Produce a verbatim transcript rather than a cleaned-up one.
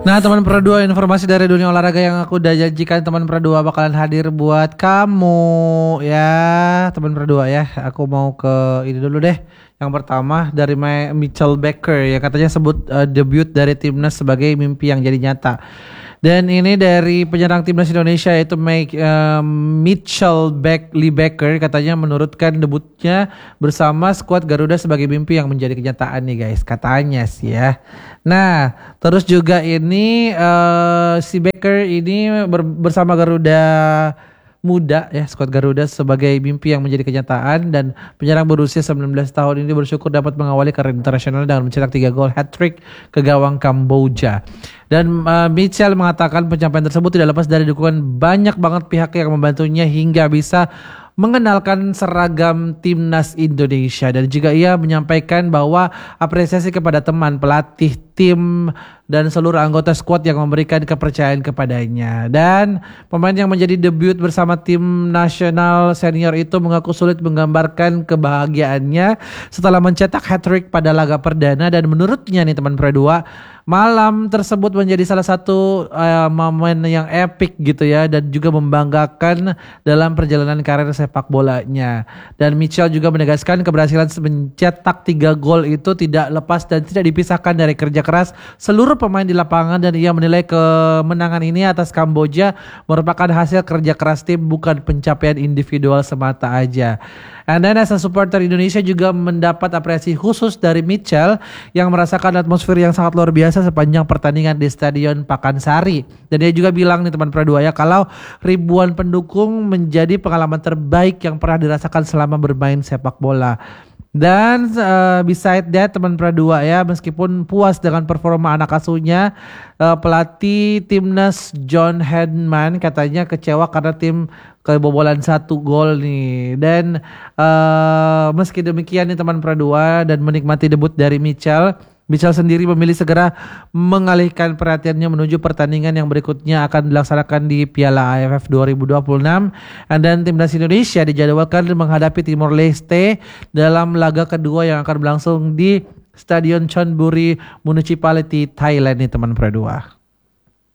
Nah teman Pro dua, informasi dari dunia olahraga yang aku udah janjikan teman Pro dua bakalan hadir buat kamu ya teman Pro dua ya. Aku mau ke ini dulu deh. Yang pertama dari Mitchell Baker yang katanya sebut uh, debut dari timnas sebagai mimpi yang jadi nyata. Dan ini dari penyerang timnas Indonesia yaitu Mike, uh, Mitchell Beck, Lee Baker katanya menurutkan debutnya bersama skuad Garuda sebagai mimpi yang menjadi kenyataan nih guys, katanya sih ya. Nah terus juga ini uh, si Baker ini ber, bersama Garuda Muda ya, skuad Garuda sebagai mimpi yang menjadi kenyataan, dan penyerang berusia sembilan belas tahun ini bersyukur dapat mengawali karir internasional dengan mencetak tiga gol hat-trick ke gawang Kamboja. Dan uh, Mitchell mengatakan pencapaian tersebut tidak lepas dari dukungan banyak banget pihak yang membantunya hingga bisa mengenalkan seragam timnas Indonesia, dan juga ia menyampaikan bahwa apresiasi kepada teman, pelatih, tim dan seluruh anggota skuad yang memberikan kepercayaan kepadanya. Dan pemain yang menjadi debut bersama tim nasional senior itu mengaku sulit menggambarkan kebahagiaannya setelah mencetak hat-trick pada laga perdana, dan menurutnya nih teman Pro dua, malam tersebut menjadi salah satu uh, momen yang epic gitu ya, dan juga membanggakan dalam perjalanan karir sepak bolanya. Dan Mitchell juga menegaskan keberhasilan mencetak tiga gol itu tidak lepas dan tidak dipisahkan dari kerja keras seluruh pemain di lapangan, dan ia menilai kemenangan ini atas Kamboja merupakan hasil kerja keras tim, bukan pencapaian individual semata aja. And then as a supporter Indonesia juga mendapat apresiasi khusus dari Mitchell yang merasakan atmosfer yang sangat luar biasa sepanjang pertandingan di Stadion Pakansari. Dan dia juga bilang nih teman Pro dua ya, kalau ribuan pendukung menjadi pengalaman terbaik yang pernah dirasakan selama bermain sepak bola. Dan uh, beside that teman Pro dua ya, meskipun puas dengan performa anak asuhnya, uh, pelatih timnas John Hedman katanya kecewa karena tim kebobolan satu gol nih. Dan uh, meski demikian nih teman Pro dua, dan menikmati debut dari Mitchell, Mitchell sendiri memilih segera mengalihkan perhatiannya menuju pertandingan yang berikutnya akan dilaksanakan di Piala A F F dua ribu dua puluh enam. Dan timnas Indonesia dijadwalkan menghadapi Timor Leste dalam laga kedua yang akan berlangsung di Stadion Chonburi Municipality Thailand nih teman Pro dua.